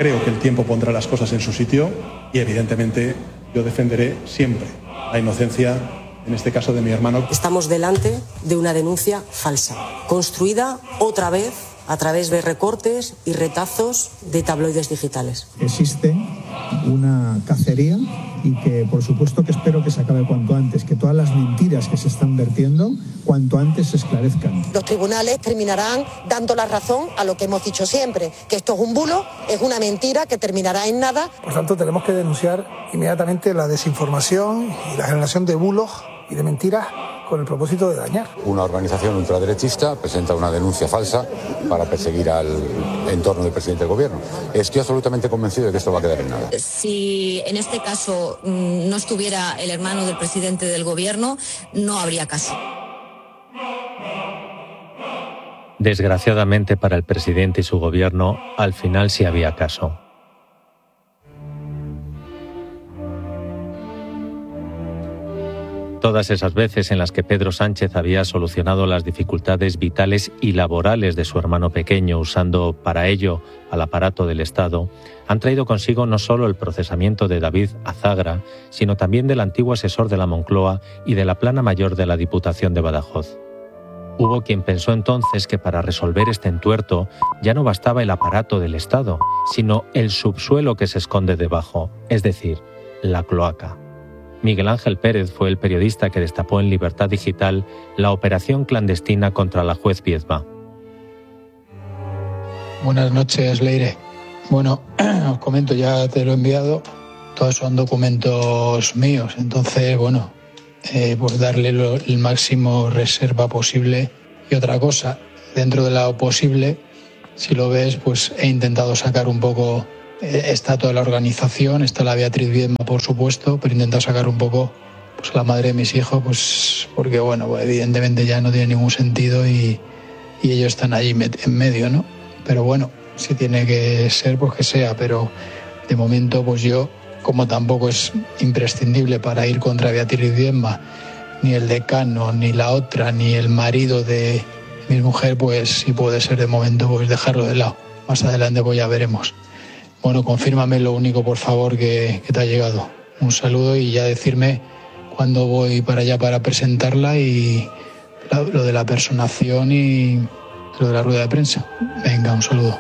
Creo que el tiempo pondrá las cosas en su sitio y, evidentemente, yo defenderé siempre la inocencia, en este caso de mi hermano. Estamos delante de una denuncia falsa, construida otra vez a través de recortes y retazos de tabloides digitales. Existe una cacería y que, por supuesto, que espero que se acabe cuanto antes, que todas las mentiras que se están vertiendo cuanto antes se esclarezcan. Los tribunales terminarán dando la razón a lo que hemos dicho siempre, que esto es un bulo, es una mentira que terminará en nada. Por tanto, tenemos que denunciar inmediatamente la desinformación y la generación de bulos y de mentiras con el propósito de dañar. Una organización ultraderechista presenta una denuncia falsa para perseguir al entorno del presidente del gobierno. Estoy absolutamente convencido de que esto va a quedar en nada. Si en este caso no estuviera el hermano del presidente del gobierno, no habría caso. Desgraciadamente para el presidente y su gobierno, al final sí había caso. Todas esas veces en las que Pedro Sánchez había solucionado las dificultades vitales y laborales de su hermano pequeño usando para ello al aparato del Estado, han traído consigo no solo el procesamiento de David Azagra, sino también del antiguo asesor de la Moncloa y de la plana mayor de la Diputación de Badajoz. Hubo quien pensó entonces que para resolver este entuerto ya no bastaba el aparato del Estado, sino el subsuelo que se esconde debajo, es decir, la cloaca. Miguel Ángel Pérez fue el periodista que destapó en Libertad Digital la operación clandestina contra la juez Biedma. Buenas noches, Leire. Bueno, os comento, ya te lo he enviado. Todos son documentos míos, entonces, bueno, pues darle el máximo reserva posible. Y otra cosa, dentro de lo posible, si lo ves, pues he intentado sacar un poco. Está toda la organización, está la Beatriz Biedma, por supuesto, pero he intentado sacar un poco pues la madre de mis hijos, pues porque, bueno, pues evidentemente ya no tiene ningún sentido y ellos están allí en medio, ¿no? Pero bueno, si tiene que ser, pues que sea, pero de momento, pues yo, como tampoco es imprescindible para ir contra Beatriz Biedma, ni el decano, ni la otra, ni el marido de mi mujer, pues si puede ser de momento, pues dejarlo de lado. Más adelante, pues ya veremos. Bueno, confírmame lo único, por favor, que te ha llegado. Un saludo y ya decirme cuándo voy para allá para presentarla y lo de la personación y lo de la rueda de prensa. Venga, un saludo.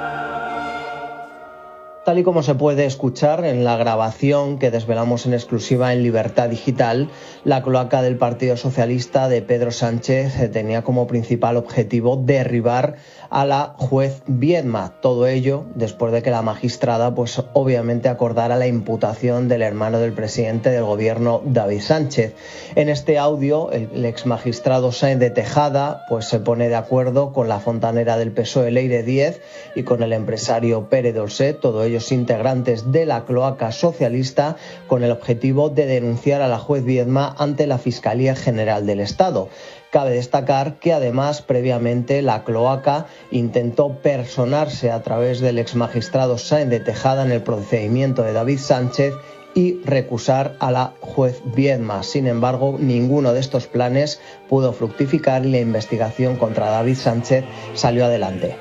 Tal y como se puede escuchar en la grabación que desvelamos en exclusiva en Libertad Digital, la cloaca del Partido Socialista de Pedro Sánchez tenía como principal objetivo derribar a la juez Biedma. Todo ello después de que la magistrada, pues obviamente acordara la imputación del hermano del presidente del gobierno, David Sánchez. En este audio, el exmagistrado Sáenz de Tejada, pues se pone de acuerdo con la fontanera del PSOE, Leire Díez, y con el empresario Pere Dolcet, todos ellos integrantes de la cloaca socialista, con el objetivo de denunciar a la juez Biedma ante la Fiscalía General del Estado. Cabe destacar que además previamente la cloaca intentó personarse a través del exmagistrado Sáenz de Tejada en el procedimiento de David Sánchez y recusar a la juez Biedma. Sin embargo, ninguno de estos planes pudo fructificar y la investigación contra David Sánchez salió adelante.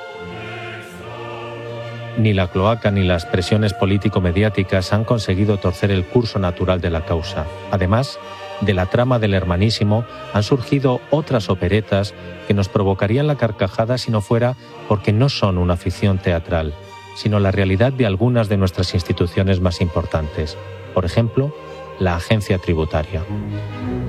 Ni la cloaca ni las presiones político-mediáticas han conseguido torcer el curso natural de la causa. Además, de la trama del Hermanísimo han surgido otras operetas que nos provocarían la carcajada si no fuera porque no son una ficción teatral, sino la realidad de algunas de nuestras instituciones más importantes. Por ejemplo, la Agencia Tributaria.